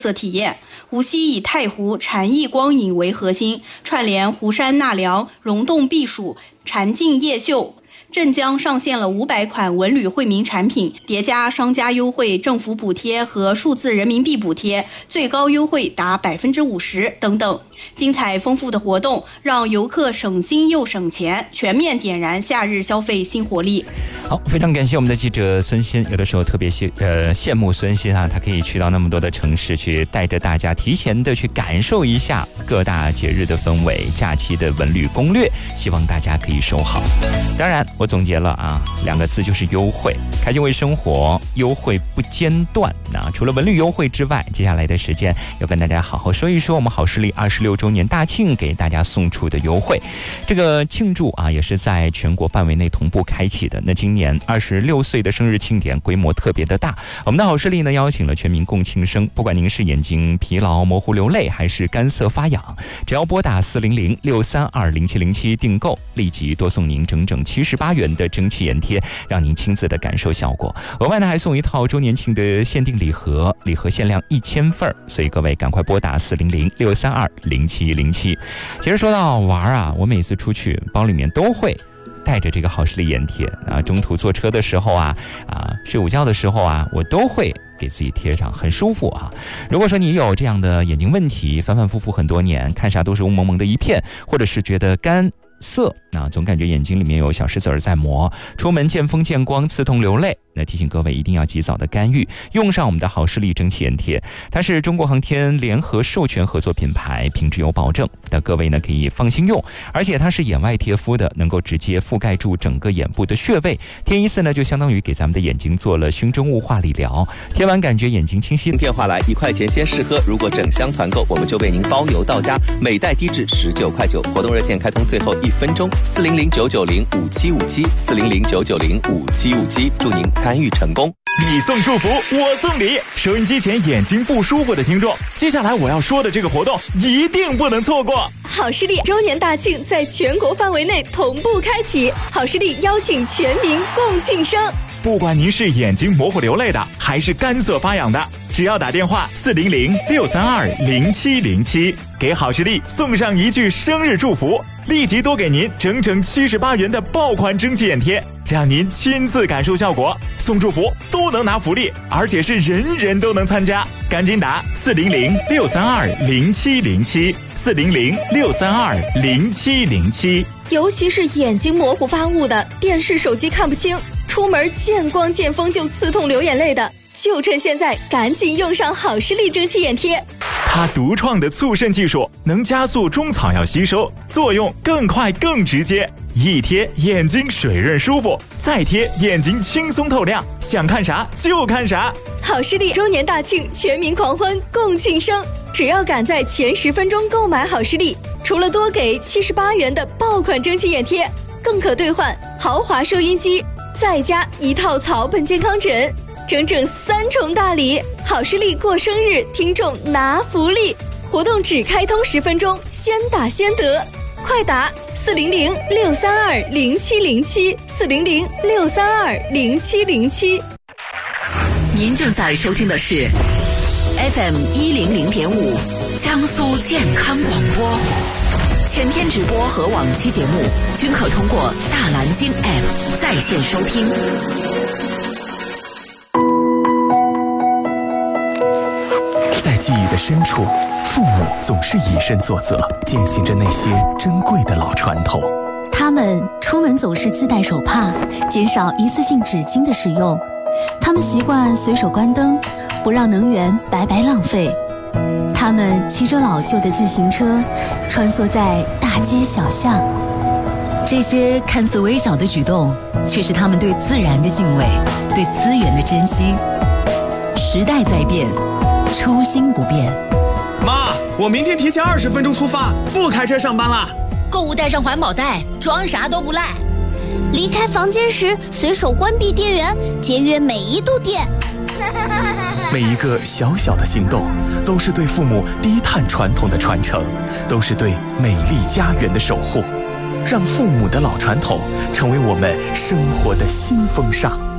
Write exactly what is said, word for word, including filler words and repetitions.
色体验。无锡以太湖禅意光影为核心，串联湖山纳凉、溶洞避暑、禅境夜秀。镇江上线了五百款文旅惠民产品，叠加商家优惠、政府补贴和数字人民币补贴，最高优惠达百分之五十等等。精彩丰富的活动让游客省心又省钱，全面点燃夏日消费新活力。 好，非常感谢我们的记者孙鑫，有的时候特别羡呃羡慕孙鑫啊，他可以去到那么多的城市，去带着大家提前的去感受一下各大节日的氛围、假期的文旅攻略，希望大家可以收好。当然，我总结了啊，两个字就是优惠，开心为生活，优惠不间断。那除了文旅优惠之外，接下来的时间要跟大家好好说一说我们好视力二十六周年大庆给大家送出的优惠。这个庆祝啊，也是在全国范围内同步开启的。那今年二十六岁的生日庆典规模特别的大，我们的好视力呢邀请了全民共庆生，不管您是眼睛疲劳、模糊流泪，还是干涩发痒，只要拨打四零零六三二零七零七订购，立即多送您整整七十八元的蒸汽眼贴，让您亲自的感受效果。额外呢还送一套周年庆的限定礼盒，礼盒限量一千份，所以各位赶快拨打四零零六三二零七零七。其实说到玩啊，我每次出去包里面都会带着这个好视力眼贴啊，中途坐车的时候啊啊，睡午觉的时候啊，我都会给自己贴上，很舒服啊。如果说你有这样的眼睛问题，反反复复很多年，看啥都是雾蒙蒙的一片，或者是觉得干涩啊，总感觉眼睛里面有小石子儿在磨，出门见风见光，刺痛流泪，那提醒各位一定要及早的干预，用上我们的好视力蒸汽眼贴，它是中国航天联合授权合作品牌，品质有保证，那各位呢可以放心用，而且它是眼外贴敷的，能够直接覆盖住整个眼部的穴位，贴一次呢就相当于给咱们的眼睛做了熏蒸雾化理疗，贴完感觉眼睛清晰。 电话来一块钱先试喝，如果整箱团购，我们就为您包邮到家，每袋低至十九块九。活动热线开通最后一分钟，四零零九九零五七五七，四零零九九零五七五七，祝您参与成功。 你送祝福，我送礼。收音机前眼睛不舒服的听众，接下来我要说的这个活动一定不能错过。 好视力周年大庆在全国范围内同步开启，好视力邀请全民共庆生。 不管您是眼睛模糊流泪的，还是干涩发痒的，只要打电话四零零六三二零七零七，给好视力送上一句生日祝福，立即多给您整整七十八元的爆款蒸汽眼贴，让您亲自感受效果。送祝福都能拿福利，而且是人人都能参加，赶紧打四零零六三二零七零七，四零零六三二零七零七。 尤其是眼睛模糊发雾的，电视手机看不清，出门见光见风就刺痛流眼泪的，就趁现在赶紧用上好视力蒸汽眼贴。 它独创的促渗技术能加速中草药吸收，作用更快更直接，一贴眼睛水润舒服，再贴眼睛轻松透亮，想看啥就看啥。 好视力周年大庆，全民狂欢共庆生，只要赶在前十分钟购买好视力，除了多给七十八元的爆款蒸汽眼贴，更可兑换豪华收音机，再加一套草本健康枕，整整三重大礼。好视力过生日，听众拿福利，活动只开通十分钟，先打先得，快打四零零六三二零七零七，四零零六三二零七零七。 您正在收听的是 F M 一零零点五江苏健康广播，全天直播和往期节目均可通过大蓝鲸 App 在线收听。 在记忆的深处，父母总是以身作则，践行着那些珍贵的老传统。 他们出门总是自带手帕，减少一次性纸巾的使用。他们习惯随手关灯，不让能源白白浪费。他们骑着老旧的自行车，穿梭在大街小巷。 这些看似微小的举动，却是他们对自然的敬畏，对资源的珍惜。时代在变，初心不变。 妈，我明天提前二十分钟出发，不开车上班了。 购物带上环保袋，装啥都不赖。 离开房间时随手关闭电源，节约每一度电。 每一个小小的行动，都是对父母低碳传统的传承，都是对美丽家园的守护。让父母的老传统成为我们生活的新风尚。